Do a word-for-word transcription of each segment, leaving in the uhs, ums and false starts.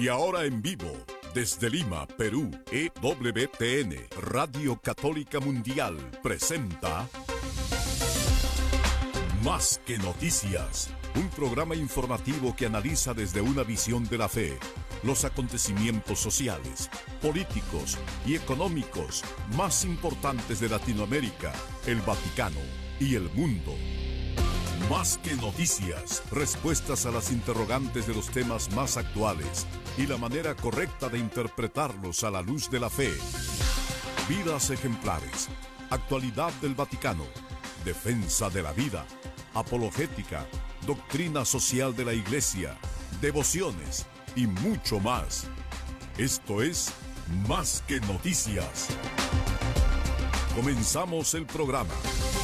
Y ahora en vivo, desde Lima, Perú, E W T N, Radio Católica Mundial, presenta Más que Noticias, un programa informativo que analiza desde una visión de la fe los acontecimientos sociales, políticos y económicos más importantes de Latinoamérica, el Vaticano y el mundo. Más que noticias, respuestas a las interrogantes de los temas más actuales y la manera correcta de interpretarlos a la luz de la fe. Vidas ejemplares, actualidad del Vaticano, defensa de la vida, apologética, doctrina social de la Iglesia, devociones y mucho más. Esto es Más que Noticias. Comenzamos el programa.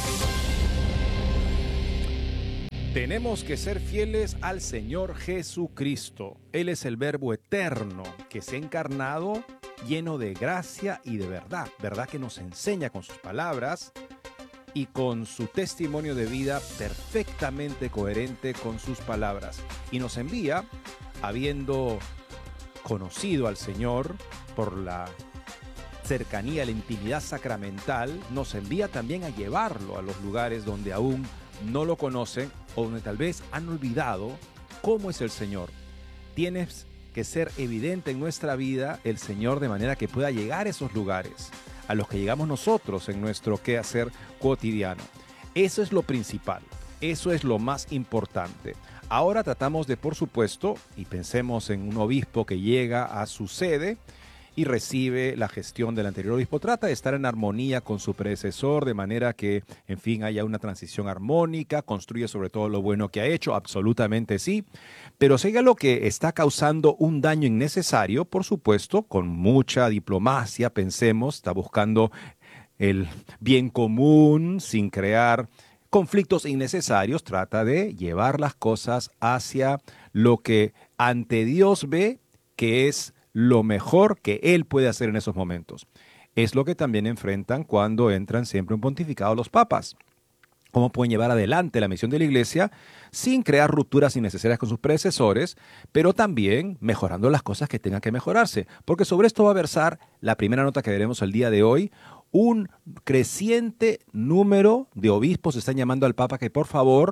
Tenemos que ser fieles al Señor Jesucristo. Él es el Verbo eterno que se ha encarnado, lleno de gracia y de verdad. Verdad que nos enseña con sus palabras y con su testimonio de vida perfectamente coherente con sus palabras. Y nos envía, habiendo conocido al Señor por la cercanía, la intimidad sacramental, nos envía también a llevarlo a los lugares donde aún no lo conocen o donde tal vez han olvidado cómo es el Señor. Tienes que ser evidente en nuestra vida el Señor de manera que pueda llegar a esos lugares a los que llegamos nosotros en nuestro quehacer cotidiano. Eso es lo principal, eso es lo más importante. Ahora tratamos de, por supuesto, y pensemos en un obispo que llega a su sede y recibe la gestión del anterior obispo, trata de estar en armonía con su predecesor, de manera que, en fin, haya una transición armónica, construye sobre todo lo bueno que ha hecho, absolutamente sí, pero si hay algo que está causando un daño innecesario, por supuesto, con mucha diplomacia, pensemos, está buscando el bien común sin crear conflictos innecesarios, trata de llevar las cosas hacia lo que ante Dios ve que es lo mejor que Él puede hacer en esos momentos. Es lo que también enfrentan cuando entran siempre un pontificado los papas. Cómo pueden llevar adelante la misión de la Iglesia sin crear rupturas innecesarias con sus predecesores, pero también mejorando las cosas que tengan que mejorarse. Porque sobre esto va a versar la primera nota que veremos el día de hoy. Un creciente número de obispos están llamando al Papa que por favor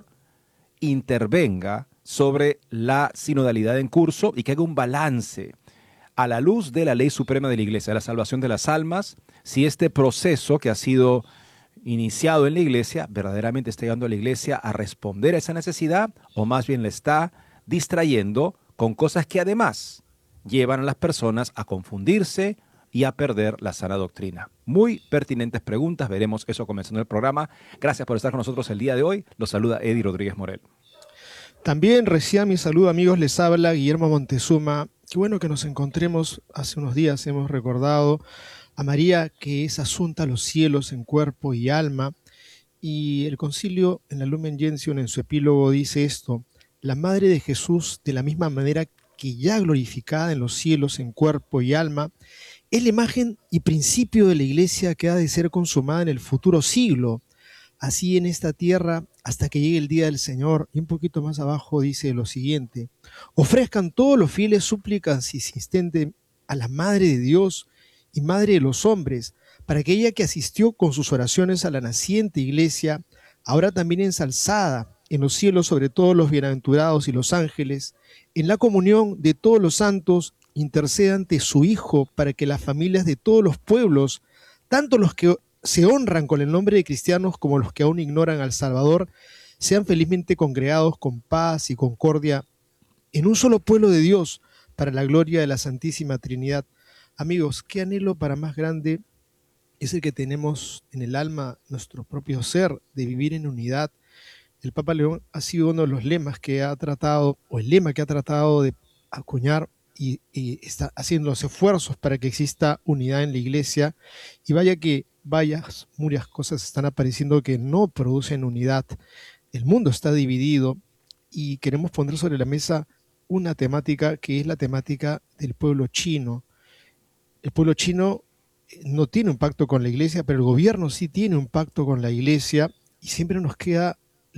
intervenga sobre la sinodalidad en curso y que haga un balance a la luz de la ley suprema de la Iglesia, la salvación de las almas, si este proceso que ha sido iniciado en la Iglesia verdaderamente está llevando a la Iglesia a responder a esa necesidad o más bien le está distrayendo con cosas que además llevan a las personas a confundirse y a perder la sana doctrina. Muy pertinentes preguntas, veremos eso comenzando el programa. Gracias por estar con nosotros el día de hoy. Los saluda Eddie Rodríguez Morel. También recién mi saludo, amigos, les habla Guillermo Montezuma. Qué bueno que nos encontremos. Hace unos días hemos recordado a María, que es asunta a los cielos en cuerpo y alma. Y el concilio en la Lumen Gentium en su epílogo dice esto: la Madre de Jesús, de la misma manera que ya glorificada en los cielos en cuerpo y alma, es la imagen y principio de la Iglesia que ha de ser consumada en el futuro siglo, así en esta tierra hasta que llegue el día del Señor. Y un poquito más abajo dice lo siguiente: ofrezcan todos los fieles súplicas insistentes a la Madre de Dios y Madre de los hombres, para que ella que asistió con sus oraciones a la naciente Iglesia, ahora también ensalzada en los cielos sobre todos los bienaventurados y los ángeles, en la comunión de todos los santos, interceda ante su Hijo para que las familias de todos los pueblos, tanto los que se honran con el nombre de cristianos como los que aún ignoran al Salvador, sean felizmente congregados con paz y concordia en un solo pueblo de Dios para la gloria de la Santísima Trinidad. Amigos, qué anhelo para más grande es el que tenemos en el alma, nuestro propio ser, de vivir en unidad. El Papa León ha sido uno de los lemas que ha tratado, o el lema que ha tratado de acuñar, y, y está haciendo los esfuerzos para que exista unidad en la Iglesia. Y vaya que varias, muchas cosas están apareciendo que no producen unidad. El mundo está dividido y queremos poner sobre la mesa una temática que es la temática del pueblo chino. El pueblo chino no tiene un pacto con la Iglesia, pero el gobierno sí tiene un pacto con la Iglesia y siempre nos queda la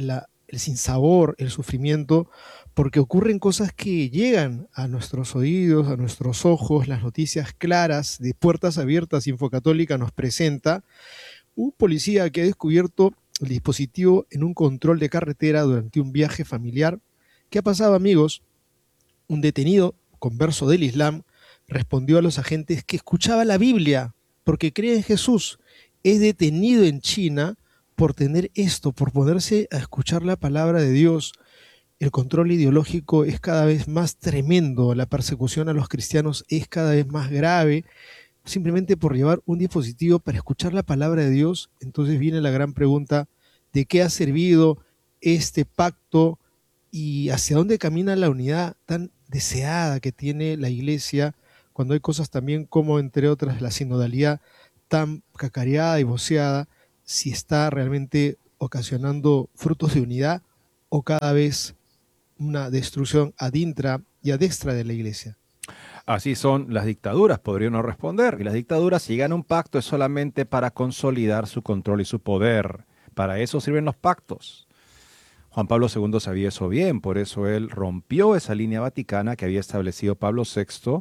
el sinsabor, el sufrimiento, porque ocurren cosas que llegan a nuestros oídos, a nuestros ojos, las noticias claras de Puertas Abiertas Infocatólica nos presenta un policía que ha descubierto el dispositivo en un control de carretera durante un viaje familiar. ¿Qué ha pasado, amigos? Un detenido, converso del Islam, respondió a los agentes que escuchaba la Biblia porque cree en Jesús. Es detenido en China por tener esto, por ponerse a escuchar la palabra de Dios. El control ideológico es cada vez más tremendo, la persecución a los cristianos es cada vez más grave, simplemente por llevar un dispositivo para escuchar la palabra de Dios. Entonces viene la gran pregunta, ¿de qué ha servido este pacto y hacia dónde camina la unidad tan deseada que tiene la Iglesia, cuando hay cosas también como, entre otras, la sinodalidad tan cacareada y voceada, si está realmente ocasionando frutos de unidad o cada vez una destrucción ad intra y ad extra de la Iglesia? Así son las dictaduras, podría uno responder. Y las dictaduras, si llegan a un pacto, es solamente para consolidar su control y su poder. Para eso sirven los pactos. Juan Pablo segundo sabía eso bien, por eso él rompió esa línea vaticana que había establecido Pablo sexto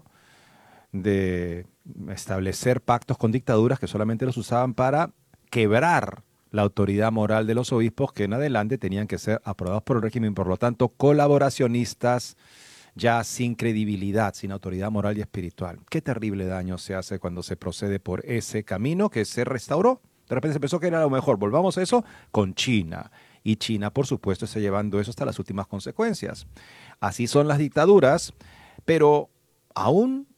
de establecer pactos con dictaduras que solamente los usaban para quebrar la autoridad moral de los obispos, que en adelante tenían que ser aprobados por el régimen, por lo tanto colaboracionistas ya sin credibilidad, sin autoridad moral y espiritual. Qué terrible daño se hace cuando se procede por ese camino que se restauró. De repente se pensó que era lo mejor. Volvamos a eso con China. Y China, por supuesto, está llevando eso hasta las últimas consecuencias. Así son las dictaduras, pero aún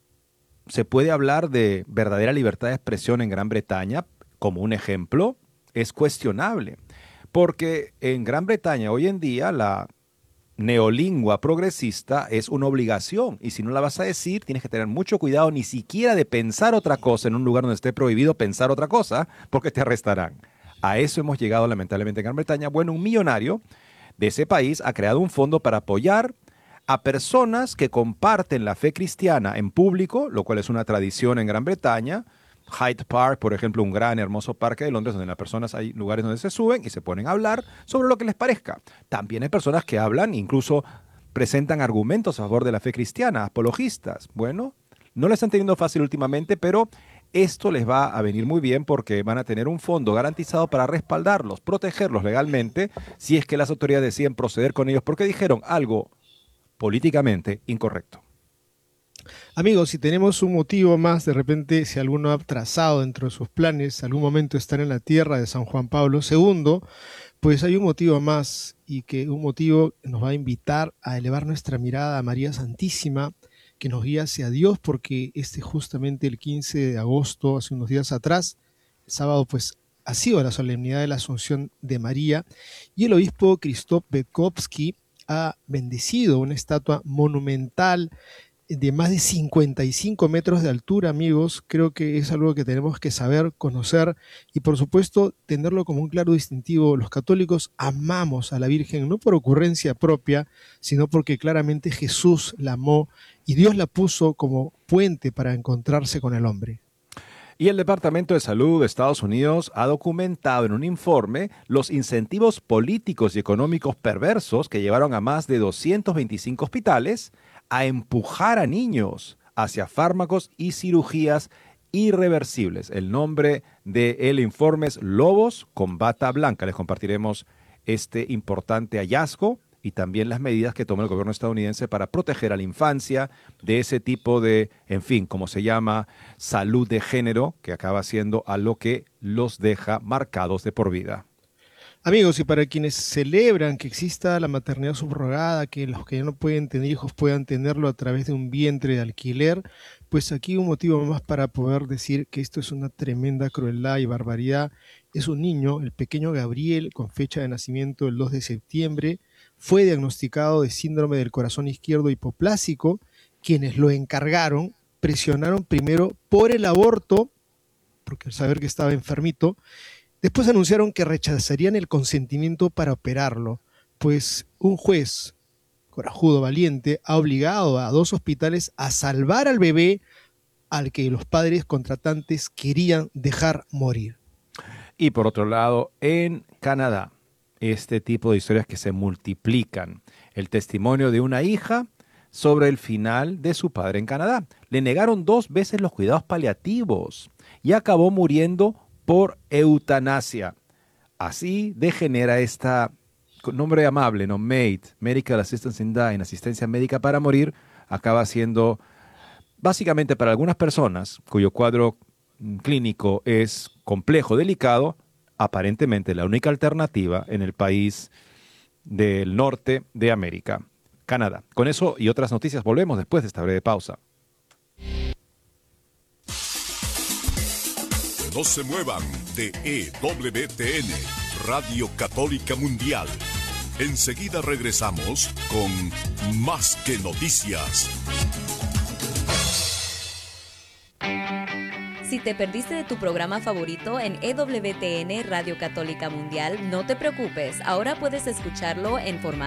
se puede hablar de verdadera libertad de expresión en Gran Bretaña. Como un ejemplo, es cuestionable. Porque en Gran Bretaña hoy en día la neolingua progresista es una obligación. Y si no la vas a decir, tienes que tener mucho cuidado ni siquiera de pensar otra cosa en un lugar donde esté prohibido pensar otra cosa, porque te arrestarán. A eso hemos llegado lamentablemente en Gran Bretaña. Bueno, un millonario de ese país ha creado un fondo para apoyar a personas que comparten la fe cristiana en público, lo cual es una tradición en Gran Bretaña. Hyde Park, por ejemplo, un gran hermoso parque de Londres donde las personas hay lugares donde se suben y se ponen a hablar sobre lo que les parezca. También hay personas que hablan, incluso presentan argumentos a favor de la fe cristiana, apologistas. Bueno, no la están teniendo fácil últimamente, pero esto les va a venir muy bien porque van a tener un fondo garantizado para respaldarlos, protegerlos legalmente, si es que las autoridades deciden proceder con ellos porque dijeron algo políticamente incorrecto. Amigos, si tenemos un motivo más, de repente, si alguno ha trazado dentro de sus planes algún momento estar en la tierra de San Juan Pablo segundo, pues hay un motivo más, y que un motivo nos va a invitar a elevar nuestra mirada a María Santísima, que nos guía hacia Dios, porque este justamente el quince de agosto, hace unos días atrás, el sábado, pues ha sido la solemnidad de la Asunción de María, y el obispo Krzysztof Betkowski ha bendecido una estatua monumental de más de cincuenta y cinco metros de altura, amigos. Creo que es algo que tenemos que saber, conocer y, por supuesto, tenerlo como un claro distintivo. Los católicos amamos a la Virgen, no por ocurrencia propia, sino porque claramente Jesús la amó y Dios la puso como puente para encontrarse con el hombre. Y el Departamento de Salud de Estados Unidos ha documentado en un informe los incentivos políticos y económicos perversos que llevaron a más de doscientos veinticinco hospitales a empujar a niños hacia fármacos y cirugías irreversibles. El nombre del informe es Lobos con Bata Blanca. Les compartiremos este importante hallazgo y también las medidas que toma el gobierno estadounidense para proteger a la infancia de ese tipo de, en fin, como se llama, salud de género, que acaba siendo a lo que los deja marcados de por vida. Amigos, y para quienes celebran que exista la maternidad subrogada, que los que ya no pueden tener hijos puedan tenerlo a través de un vientre de alquiler, pues aquí un motivo más para poder decir que esto es una tremenda crueldad y barbaridad. Es un niño, el pequeño Gabriel, con fecha de nacimiento el dos de septiembre, fue diagnosticado de síndrome del corazón izquierdo hipoplásico. Quienes lo encargaron presionaron primero por el aborto, porque al saber que estaba enfermito, después anunciaron que rechazarían el consentimiento para operarlo, pues un juez, corajudo, valiente, ha obligado a dos hospitales a salvar al bebé al que los padres contratantes querían dejar morir. Y por otro lado, en Canadá, este tipo de historias que se multiplican. El testimonio de una hija sobre el final de su padre en Canadá. Le negaron dos veces los cuidados paliativos y acabó muriendo por eutanasia. Así degenera esta, nombre amable, ¿no? M A D, Medical Assistance in Dying, asistencia médica para morir, acaba siendo básicamente para algunas personas cuyo cuadro clínico es complejo, delicado, aparentemente la única alternativa en el país del norte de América, Canadá. Con eso y otras noticias volvemos después de esta breve pausa. No se muevan de E W T N, Radio Católica Mundial. Enseguida regresamos con Más que Noticias. Si te perdiste de tu programa favorito en E W T N Radio Católica Mundial, no te preocupes, ahora puedes escucharlo en formato